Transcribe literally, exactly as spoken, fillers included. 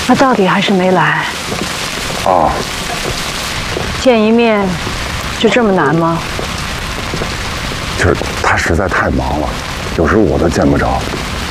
他到底还是没来。 哦， 见一面就这么难吗？ 就是他实在太忙了，有时我都见不着。